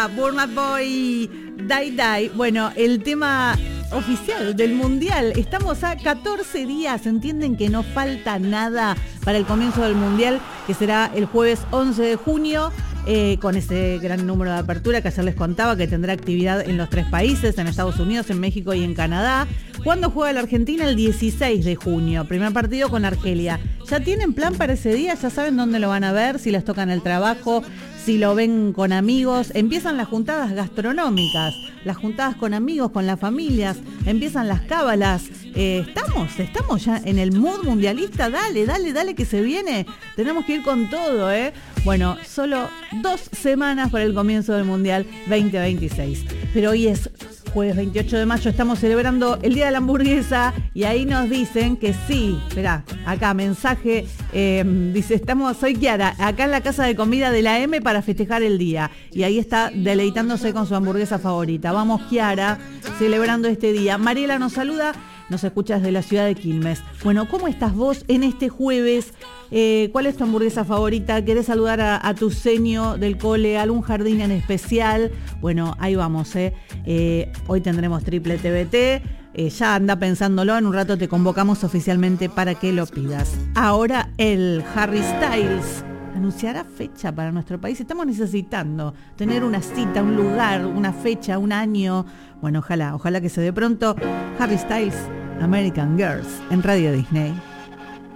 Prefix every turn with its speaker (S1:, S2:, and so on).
S1: Kia, Burna Boy, Die Die. Bueno, el tema oficial del Mundial. Estamos a 14 días. Entienden que no falta nada para el comienzo del Mundial, que será el jueves 11 de junio. Con ese gran número de apertura que ayer les contaba, que tendrá actividad en los 3 países, en Estados Unidos, en México y en Canadá. ¿Cuándo juega la Argentina? El 16 de junio, primer partido con Argelia. ¿Ya tienen plan para ese día? ¿Ya saben dónde lo van a ver? Si les toca en el trabajo, si lo ven con amigos. Empiezan las juntadas gastronómicas, las juntadas con amigos, con las familias, empiezan las cábalas. Estamos ya en el mood mundialista. Dale que se viene. Tenemos que ir con todo, Bueno, solo 2 semanas para el comienzo del Mundial 2026. Pero hoy es jueves 28 de mayo, estamos celebrando el Día de la Hamburguesa y ahí nos dicen que sí. Esperá, acá mensaje, dice, soy Kiara, acá en la casa de comida de la M para festejar el día. Y ahí está deleitándose con su hamburguesa favorita. Vamos, Kiara, celebrando este día. Mariela nos saluda. Nos escuchas de la ciudad de Quilmes. Bueno, ¿cómo estás vos en este jueves? ¿Cuál es tu hamburguesa favorita? ¿Querés saludar a tu seño del cole, algún jardín en especial? Bueno, ahí vamos, hoy tendremos triple TBT. Ya anda pensándolo, en un rato te convocamos oficialmente para que lo pidas. Ahora el Harry Styles anunciará fecha para nuestro país. Estamos necesitando tener una cita, un lugar, una fecha, un año. Bueno, ojalá que se dé pronto. Harry Styles, American Girls, en Radio Disney.